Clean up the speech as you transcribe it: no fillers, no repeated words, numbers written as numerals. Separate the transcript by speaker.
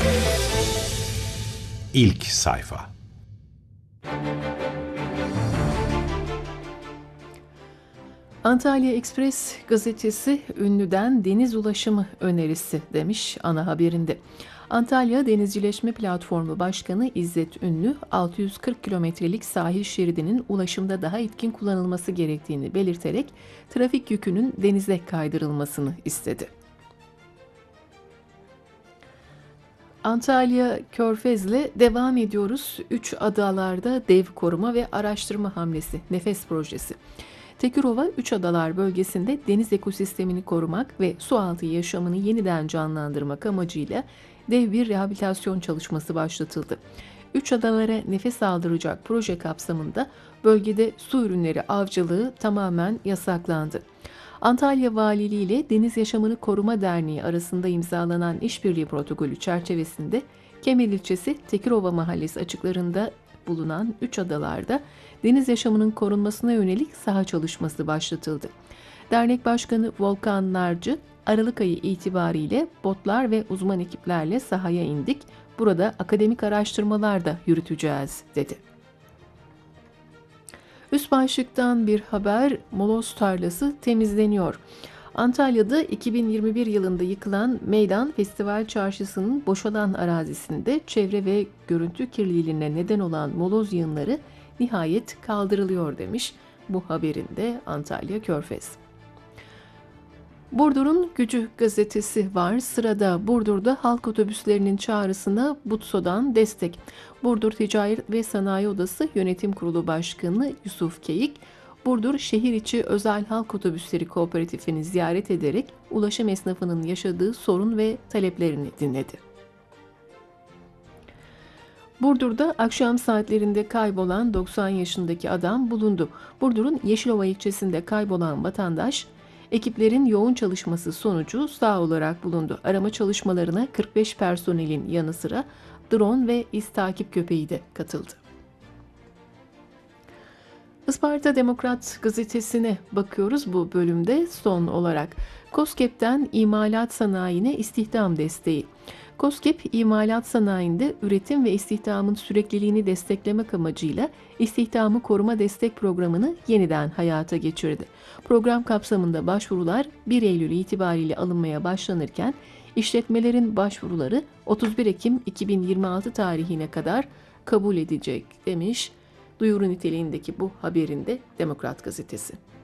Speaker 1: İlk sayfa.
Speaker 2: Antalya Ekspres gazetesi ünlüden deniz ulaşımı önerisi demiş ana haberinde. Antalya Denizcileşme Platformu Başkanı İzzet Ünlü, 640 kilometrelik sahil şeridinin ulaşımda daha etkin kullanılması gerektiğini belirterek trafik yükünün denize kaydırılmasını istedi. Antalya Körfez'le devam ediyoruz. 3 adalarda dev koruma ve araştırma hamlesi, Nefes projesi. Tekirova Üç Adalar bölgesinde deniz ekosistemini korumak ve sualtı yaşamını yeniden canlandırmak amacıyla dev bir rehabilitasyon çalışması başlatıldı. Üç adalara nefes aldıracak proje kapsamında bölgede su ürünleri avcılığı tamamen yasaklandı. Antalya Valiliği ile Deniz Yaşamını Koruma Derneği arasında imzalanan işbirliği protokolü çerçevesinde Kemer ilçesi Tekirova Mahallesi açıklarında bulunan üç adalarda deniz yaşamının korunmasına yönelik saha çalışması başlatıldı. Dernek Başkanı Volkan Narcı, Aralık ayı itibariyle botlar ve uzman ekiplerle sahaya indik, burada akademik araştırmalar da yürüteceğiz, dedi. Üst başlıktan bir haber, moloz tarlası temizleniyor. Antalya'da 2021 yılında yıkılan Meydan Festival Çarşısı'nın boşalan arazisinde çevre ve görüntü kirliliğine neden olan moloz yığınları nihayet kaldırılıyor demiş bu haberinde Antalya Körfez. Burdur'un Gücü gazetesi var. Sırada Burdur'da halk otobüslerinin çağrısına Butso'dan destek. Burdur Ticaret ve Sanayi Odası Yönetim Kurulu Başkanı Yusuf Keyik, Burdur Şehir İçi Özel Halk Otobüsleri Kooperatifini ziyaret ederek ulaşım esnafının yaşadığı sorun ve taleplerini dinledi. Burdur'da akşam saatlerinde kaybolan 90 yaşındaki adam bulundu. Burdur'un Yeşilova ilçesinde kaybolan vatandaş, ekiplerin yoğun çalışması sonucu sağ olarak bulundu. Arama çalışmalarına 45 personelin yanı sıra drone ve iz takip köpeği de katıldı. Isparta Demokrat gazetesine bakıyoruz bu bölümde son olarak. KOSGEB'den imalat sanayine istihdam desteği. KOSGEB, imalat sanayinde üretim ve istihdamın sürekliliğini desteklemek amacıyla istihdamı koruma destek programını yeniden hayata geçirdi. Program kapsamında başvurular 1 Eylül itibariyle alınmaya başlanırken işletmelerin başvuruları 31 Ekim 2026 tarihine kadar kabul edecek demiş. Duyuru niteliğindeki bu haberinde Demokrat gazetesi.